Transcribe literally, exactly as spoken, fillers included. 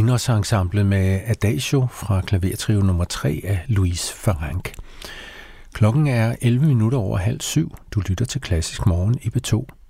Minos-ensemble med Adagio fra klavertrio nummer tre af Louise Farrenc. Klokken er elleve minutter over halv syv. Du lytter til Klassisk Morgen i P to.